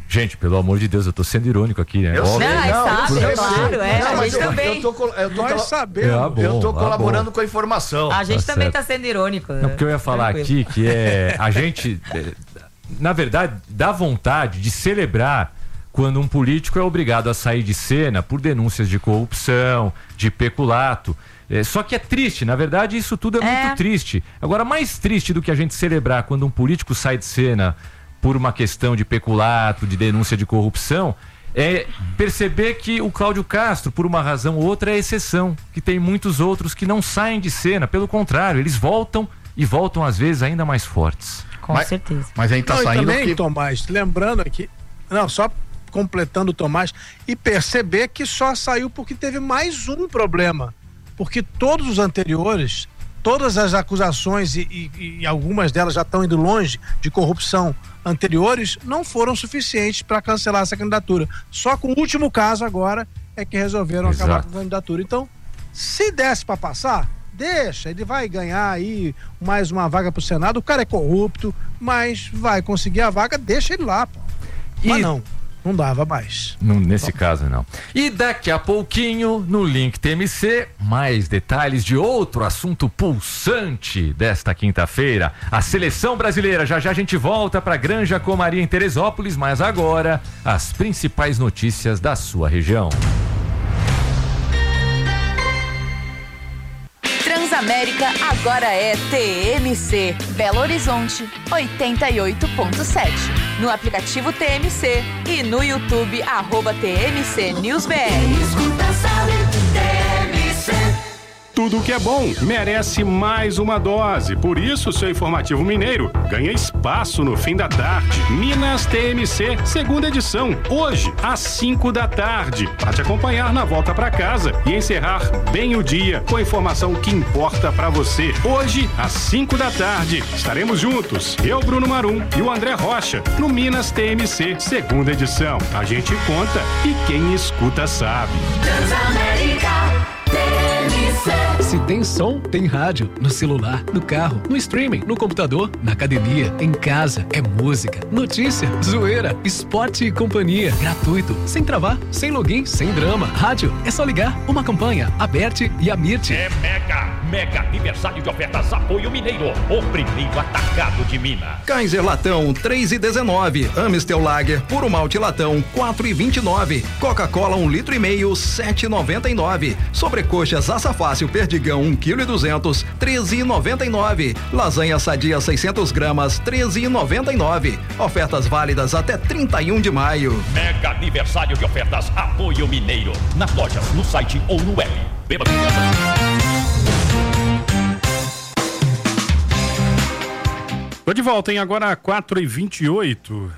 Gente, pelo amor de Deus, eu tô sendo irônico aqui, né? Eu sei, claro, a gente também. Eu tô colaborando com a informação. A gente também tá sendo irônico. Não, porque eu ia falar aqui que a gente, na verdade, dá vontade de celebrar quando um político é obrigado a sair de cena por denúncias de corrupção, de peculato. Só que é triste, na verdade isso tudo é muito triste. Agora, mais triste do que a gente celebrar quando um político sai de cena por uma questão de peculato, de denúncia de corrupção, é perceber que o Cláudio Castro, por uma razão ou outra, é exceção, que tem muitos outros que não saem de cena, pelo contrário, eles voltam e voltam às vezes ainda mais fortes. Com certeza. Mas aí tá saindo também, que... Tomás, lembrando aqui, só completando o Tomás, e perceber que só saiu porque teve mais um problema, porque todos os anteriores, todas as acusações e algumas delas já estão indo longe de corrupção anteriores, não foram suficientes para cancelar essa candidatura. Só com o último caso agora é que resolveram acabar com a candidatura. Então, se desse para passar, deixa, ele vai ganhar aí mais uma vaga pro Senado. O cara é corrupto, mas vai conseguir a vaga, deixa ele lá, pô. Mas não dava mais. Nesse caso, não. E daqui a pouquinho, no Link TMC, mais detalhes de outro assunto pulsante desta quinta-feira. A seleção brasileira. Já a gente volta para Granja Comaria em Teresópolis, mas agora, as principais notícias da sua região. Transamérica agora é TMC, Belo Horizonte 88.7. No aplicativo TMC e no YouTube @TMC News BR. Tudo que é bom merece mais uma dose. Por isso, seu informativo mineiro ganha espaço no fim da tarde. Minas TMC, segunda edição. Hoje, às 5 da tarde. Para te acompanhar na volta para casa e encerrar bem o dia com a informação que importa para você. Hoje, às 5 da tarde, estaremos juntos. Eu, Bruno Marum e o André Rocha, no Minas TMC, segunda edição. A gente conta e quem escuta sabe. Transamérica. Se tem som, tem rádio. No celular, no carro, no streaming, no computador, na academia, em casa. É música, notícia, zoeira, esporte e companhia. Gratuito, sem travar, sem login, sem drama. Rádio, é só ligar. Uma campanha, Aberte e Amirte. É mega aniversário de ofertas Apoio Mineiro. O primeiro atacado de Minas. Kaiser Latão, 3,19. Amstel Lager, Puro Malte Latão, 4,29. Coca-Cola, 1,5 litro, 7,99. Sobrecoxas Assa Fácil Perdigão, 1,2 kg, 13,99. Lasanha Sadia, 600 gramas, 13,99. Ofertas válidas até 31 de maio. Mega aniversário de ofertas Apoio Mineiro. Nas lojas, no site ou no web. Beba Tô de volta, hein? Agora 4h28.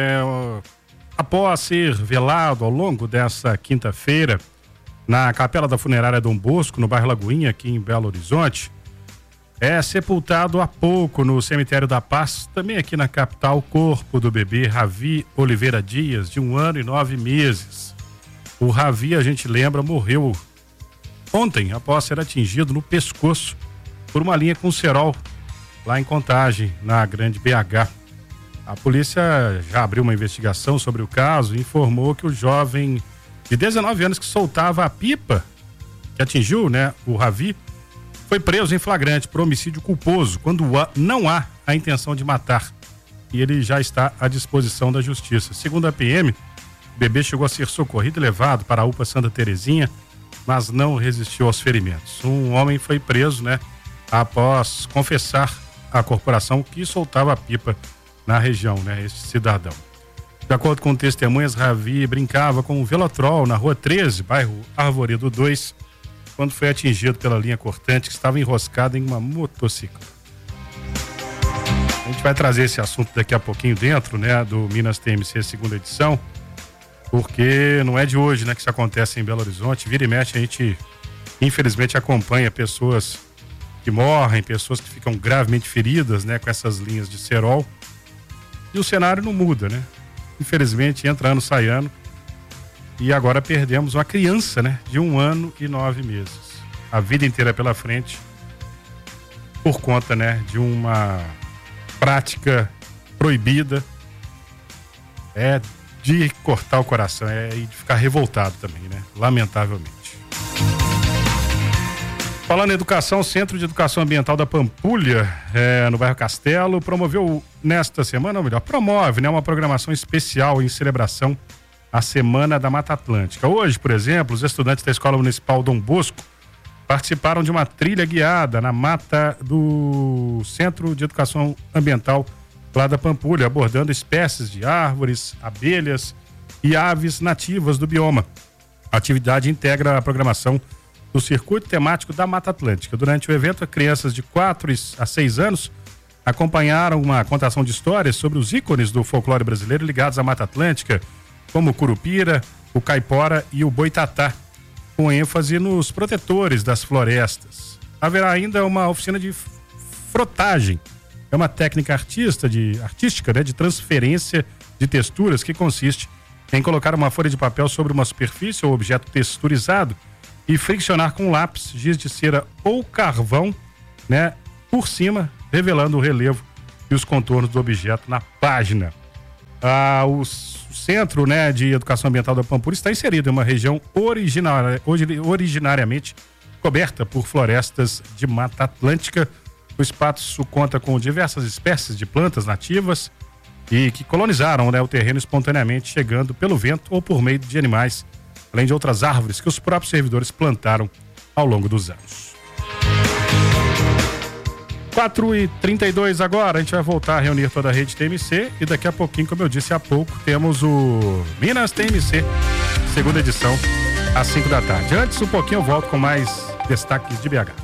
Após ser velado ao longo dessa quinta-feira na Capela da Funerária Dom Bosco, no bairro Lagoinha, aqui em Belo Horizonte, é sepultado há pouco no Cemitério da Paz, também aqui na capital, o corpo do bebê Ravi Oliveira Dias, de 1 ano e 9 meses. O Ravi, a gente lembra, morreu ontem após ser atingido no pescoço por uma linha com cerol lá em Contagem, na Grande BH. A polícia já abriu uma investigação sobre o caso e informou que o jovem de 19 anos que soltava a pipa que atingiu, o Ravi, foi preso em flagrante por homicídio culposo, quando não há a intenção de matar. E ele já está à disposição da justiça. Segundo a PM, o bebê chegou a ser socorrido e levado para a UPA Santa Terezinha, mas não resistiu aos ferimentos. Um homem foi preso, após confessar à corporação que soltava a pipa na região, esse cidadão. De acordo com testemunhas, Ravi brincava com um Velotrol na Rua 13, bairro Arvoredo 2, quando foi atingido pela linha cortante que estava enroscada em uma motocicleta. A gente vai trazer esse assunto daqui a pouquinho dentro, do Minas TMC segunda edição, porque não é de hoje, que isso acontece em Belo Horizonte. Vira e mexe, a gente infelizmente acompanha pessoas que morrem, pessoas que ficam gravemente feridas, com essas linhas de cerol. E o cenário não muda, Infelizmente, entra ano, sai ano. E agora perdemos uma criança, de 1 ano e 9 meses. A vida inteira pela frente, por conta, de uma prática proibida. É de cortar o coração e de ficar revoltado também, né? Lamentavelmente. Falando em educação, o Centro de Educação Ambiental da Pampulha, no bairro Castelo, promoveu nesta semana, ou melhor, promove, né, uma programação especial em celebração à Semana da Mata Atlântica. Hoje, por exemplo, os estudantes da Escola Municipal Dom Bosco participaram de uma trilha guiada na mata do Centro de Educação Ambiental lá da Pampulha, abordando espécies de árvores, abelhas e aves nativas do bioma. A atividade integra a programação do Circuito Temático da Mata Atlântica. Durante o evento, crianças de 4 a 6 anos acompanharam uma contação de histórias sobre os ícones do folclore brasileiro ligados à Mata Atlântica, como o curupira, o caipora e o boitatá, com ênfase nos protetores das florestas. Haverá ainda uma oficina de frotagem. É uma técnica artística, né, de transferência de texturas que consiste em colocar uma folha de papel sobre uma superfície ou objeto texturizado e friccionar com lápis, giz de cera ou carvão, né, por cima, revelando o relevo e os contornos do objeto na página. O Centro, né, de Educação Ambiental da Pampulha está inserido em uma região originariamente coberta por florestas de Mata Atlântica. O espaço conta com diversas espécies de plantas nativas e que colonizaram, né, o terreno espontaneamente, chegando pelo vento ou por meio de animais, além de outras árvores que os próprios servidores plantaram ao longo dos anos. 4h32 agora, a gente vai voltar a reunir toda a rede TMC e daqui a pouquinho, como eu disse há pouco, temos o Minas TMC, segunda edição, às 5 da tarde. Antes, um pouquinho eu volto com mais destaques de BH.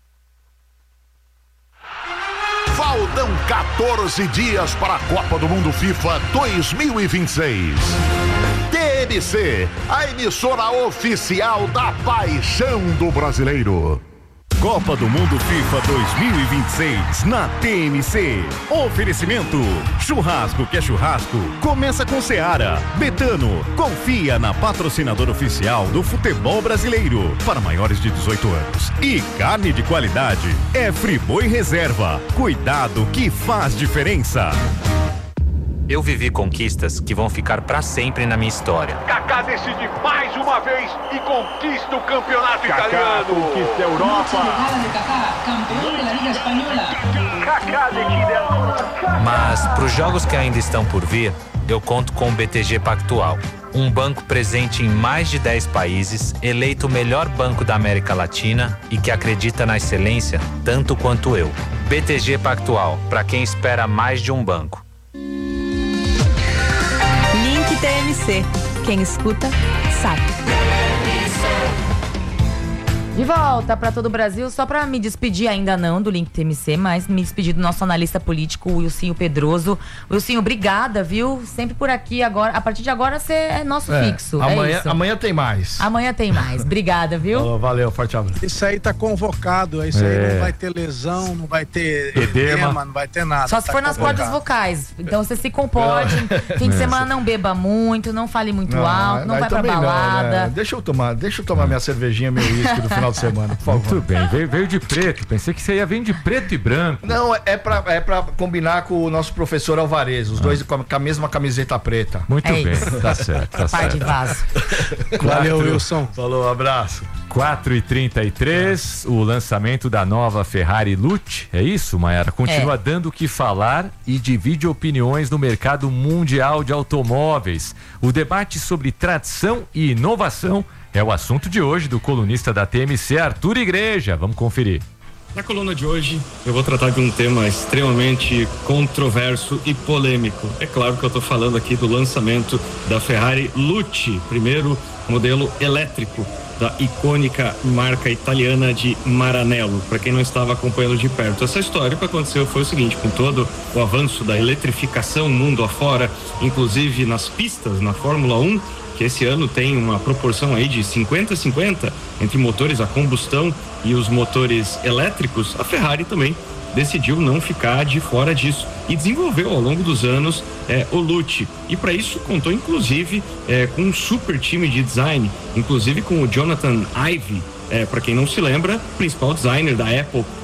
Faltam 14 dias para a Copa do Mundo FIFA 2026. TMC, a emissora oficial da paixão do brasileiro. Copa do Mundo FIFA 2026 na TMC. Oferecimento: churrasco que é churrasco, começa com Seara. Betano, confia na patrocinadora oficial do futebol brasileiro para maiores de 18 anos. E carne de qualidade é Friboi Reserva. Cuidado que faz diferença. Eu vivi conquistas que vão ficar para sempre na minha história. Kaká decide mais uma vez e conquista o campeonato italiano. Conquista a Europa. Mas para os jogos que ainda estão por vir, eu conto com o BTG Pactual. Um banco presente em mais de 10 países, eleito o melhor banco da América Latina e que acredita na excelência tanto quanto eu. BTG Pactual, para quem espera mais de um banco. TMC. Quem escuta, sabe. De volta para todo o Brasil, só para me despedir, ainda não do Link TMC, mas me despedir do nosso analista político, Wilsinho Pedroso. Wilsinho, obrigada, viu? Sempre por aqui agora. A partir de agora você é nosso fixo. Amanhã tem mais. Amanhã tem mais. Obrigada, viu? Valeu, forte abraço. Isso aí tá convocado. Isso aí não vai ter lesão, não vai ter edema, não vai ter nada. Só se for nas cordas vocais. Então você se comporte. Fim de semana não beba muito, não fale muito alto, não vai pra balada. Não, né? Deixa eu tomar minha cervejinha, meu uísque do final de semana, por favor. Muito bem, veio de preto. Pensei que você ia vir de preto e branco. Não, é pra combinar com o nosso professor Alvarez, os dois com a mesma camiseta preta. Muito bem, tá certo. Par de vaso. Valeu, Wilson. Falou, abraço. 4h33, o lançamento da nova Ferrari Lute, é isso, Mayara? Continua dando o que falar e divide opiniões no mercado mundial de automóveis. O debate sobre tradição e inovação é o assunto de hoje do colunista da TMC, Arthur Igreja. Vamos conferir. Na coluna de hoje, eu vou tratar de um tema extremamente controverso e polêmico. É claro que eu estou falando aqui do lançamento da Ferrari Lute, primeiro modelo elétrico da icônica marca italiana de Maranello. Para quem não estava acompanhando de perto essa história, o que aconteceu foi o seguinte: com todo o avanço da eletrificação mundo afora, inclusive nas pistas, na Fórmula 1, que esse ano tem uma proporção aí de 50-50 entre motores a combustão e os motores elétricos, a Ferrari também decidiu não ficar de fora disso e desenvolveu ao longo dos anos o Lute. E para isso contou inclusive com um super time de design, inclusive com o Jonathan Ive, para quem não se lembra, principal designer da Apple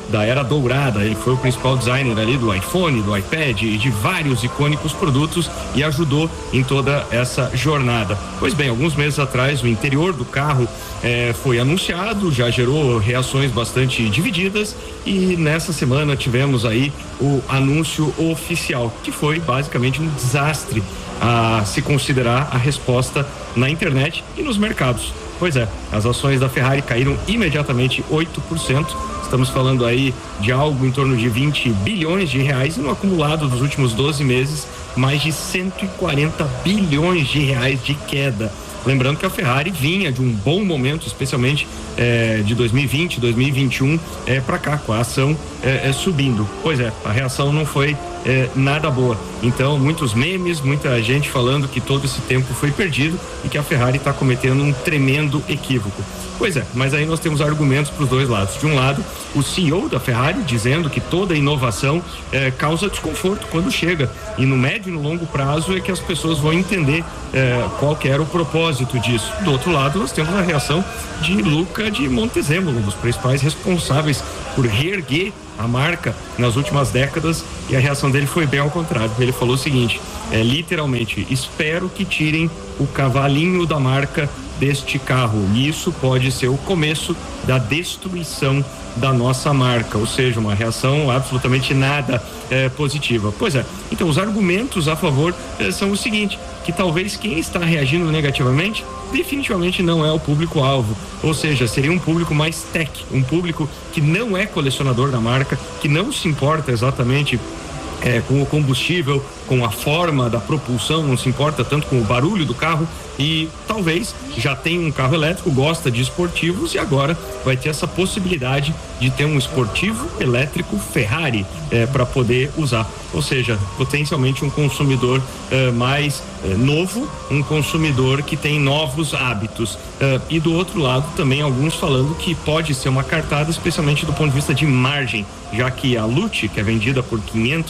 da era dourada. Ele foi o principal designer ali do iPhone, do iPad e de vários icônicos produtos e ajudou em toda essa jornada. Pois bem, alguns meses atrás o interior do carro foi anunciado, já gerou reações bastante divididas e nessa semana tivemos aí o anúncio oficial, que foi basicamente um desastre a se considerar a resposta na internet e nos mercados. Pois é, as ações da Ferrari caíram imediatamente 8%. Estamos falando aí de algo em torno de 20 bilhões de reais e no acumulado dos últimos 12 meses, mais de 140 bilhões de reais de queda. Lembrando que a Ferrari vinha de um bom momento, especialmente de 2020, 2021 para cá, com a ação subindo. Pois é, a reação não foi nada boa. Então, muitos memes, muita gente falando que todo esse tempo foi perdido e que a Ferrari está cometendo um tremendo equívoco. Pois é, mas aí nós temos argumentos para os dois lados. De um lado, o CEO da Ferrari dizendo que toda inovação causa desconforto quando chega. E no médio e no longo prazo é que as pessoas vão entender qual que era o propósito disso. Do outro lado, nós temos a reação de Luca de Montezemolo, um dos principais responsáveis por reerguer a marca nas últimas décadas, e a reação dele foi bem ao contrário. Ele falou o seguinte, literalmente, espero que tirem o cavalinho da marca deste carro, e isso pode ser o começo da destruição da nossa marca, ou seja, uma reação absolutamente nada positiva. Pois é, então os argumentos a favor são o seguinte, que talvez quem está reagindo negativamente definitivamente não é o público-alvo, ou seja, seria um público mais tech, um público que não é colecionador da marca, que não se importa exatamente com o combustível, com a forma da propulsão, não se importa tanto com o barulho do carro e talvez já tenha um carro elétrico, gosta de esportivos e agora vai ter essa possibilidade de ter um esportivo elétrico Ferrari para poder usar. Ou seja, potencialmente um consumidor mais novo, um consumidor que tem novos hábitos. E do outro lado também alguns falando que pode ser uma cartada, especialmente do ponto de vista de margem, já que a Lucci, que é vendida por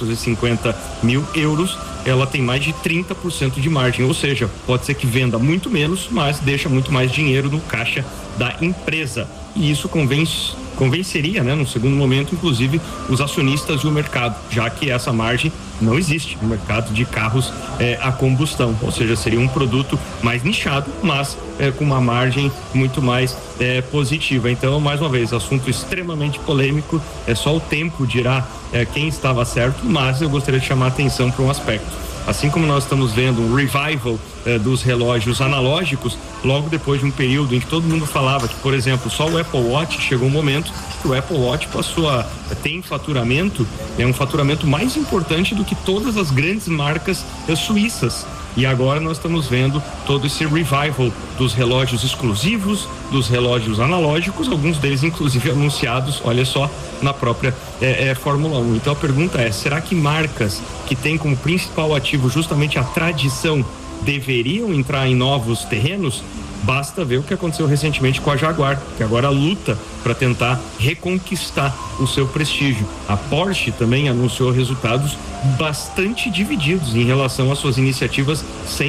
550 mil euros, ela tem mais de 30% de margem, ou seja, pode ser que venda muito menos, mas deixa muito mais dinheiro no caixa da empresa. E isso convenceria, né, no segundo momento, inclusive, os acionistas e o mercado, já que essa margem não existe no mercado de carros a combustão, ou seja, seria um produto mais nichado, mas com uma margem muito mais positiva. Então, mais uma vez, assunto extremamente polêmico, só o tempo dirá quem estava certo, mas eu gostaria de chamar a atenção para um aspecto. Assim como nós estamos vendo um revival dos relógios analógicos, logo depois de um período em que todo mundo falava que, por exemplo, só o Apple Watch, chegou um momento que o Apple Watch passou a ter faturamento, um faturamento mais importante do que todas as grandes marcas suíças. E agora nós estamos vendo todo esse revival dos relógios exclusivos, dos relógios analógicos, alguns deles inclusive anunciados, olha só, na própria Fórmula 1. Então a pergunta é, será que marcas que têm como principal ativo justamente a tradição deveriam entrar em novos terrenos? Basta ver o que aconteceu recentemente com a Jaguar, que agora luta para tentar reconquistar o seu prestígio. A Porsche também anunciou resultados bastante divididos em relação às suas iniciativas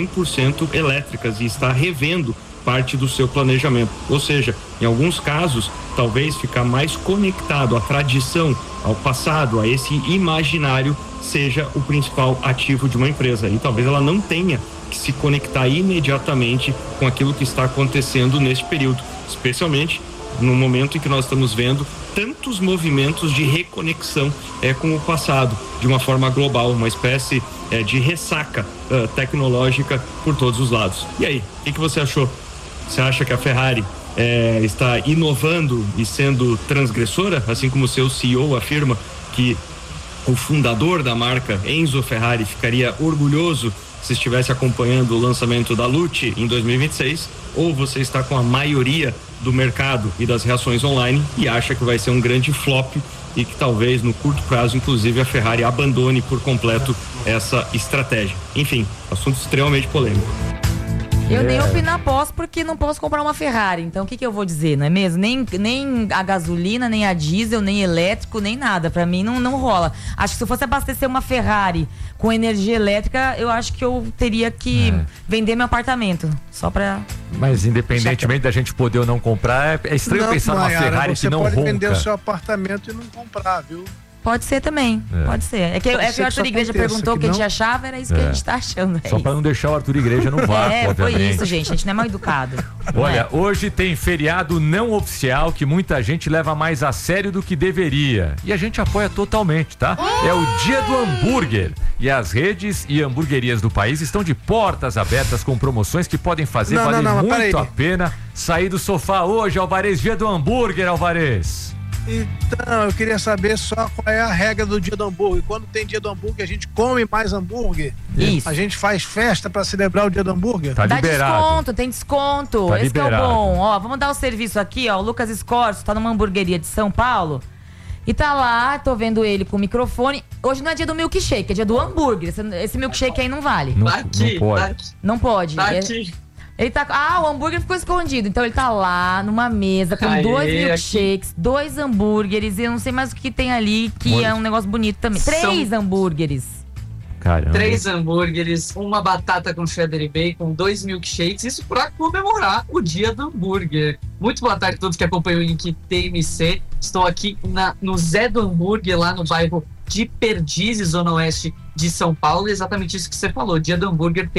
100% elétricas e está revendo parte do seu planejamento. Ou seja, em alguns casos, talvez ficar mais conectado à tradição, ao passado, a esse imaginário, seja o principal ativo de uma empresa. E talvez ela não tenha que se conectar imediatamente com aquilo que está acontecendo neste período, especialmente no momento em que nós estamos vendo tantos movimentos de reconexão com o passado, de uma forma global, uma espécie de ressaca tecnológica por todos os lados. E aí, o que você achou? Você acha que a Ferrari está inovando e sendo transgressora, assim como o seu CEO afirma que o fundador da marca, Enzo Ferrari, ficaria orgulhoso se estivesse acompanhando o lançamento da Lucci em 2026, ou você está com a maioria do mercado e das reações online e acha que vai ser um grande flop e que talvez no curto prazo, inclusive, a Ferrari abandone por completo essa estratégia. Enfim, assunto extremamente polêmico. Eu nem opinar posso, porque não posso comprar uma Ferrari. Então o que eu vou dizer, não é mesmo? Nem a gasolina, nem a diesel, nem elétrico, nem nada. Pra mim não rola. Acho que se eu fosse abastecer uma Ferrari com energia elétrica, eu acho que eu teria que vender meu apartamento. Só pra Mas independentemente da gente poder ou não comprar, é estranho pensar numa Ferrari que não ronca. Você pode vender o seu apartamento e não comprar, viu? Pode ser também, pode ser. É que o Arthur Igreja perguntou o que a gente achava, era isso que a gente tá achando. Só pra não deixar o Arthur Igreja no vácuo, foi isso, gente. A gente não é mal educado. Olha, hoje tem feriado não oficial que muita gente leva mais a sério do que deveria. E a gente apoia totalmente, tá? É o Dia do Hambúrguer. E as redes e hamburguerias do país estão de portas abertas com promoções que podem fazer valer muito a pena sair do sofá hoje, Alvarez. Dia do Hambúrguer, Alvarez. Então, eu queria saber só qual é a regra do dia do hambúrguer. Quando tem dia do hambúrguer, a gente come mais hambúrguer? Isso. A gente faz festa pra celebrar o dia do hambúrguer? Tá liberado. Dá desconto, tem desconto. Tá Esse liberado. que é o bom. Ó, vamos dar o serviço aqui, ó. O Lucas Escorso tá numa hamburgueria de São Paulo. E tá lá, tô vendo ele com o microfone. Hoje não é dia do milkshake, é dia do hambúrguer. Esse milkshake aí não vale. Não pode. Não pode. Tá aqui. Ele tá. O hambúrguer ficou escondido. Então ele tá lá numa mesa com 2 milkshakes, 2 hambúrgueres. E eu não sei mais o que tem ali, que é um negócio bonito também. 3 hambúrgueres. Caramba. 3 hambúrgueres, uma batata com cheddar e bacon, 2 milkshakes. Isso pra comemorar o dia do hambúrguer. Muito boa tarde a todos que acompanham o link TMC. Estou aqui no Zé do Hambúrguer, lá no bairro de Perdizes, zona oeste de São Paulo. Exatamente isso que você falou. Dia do hambúrguer tem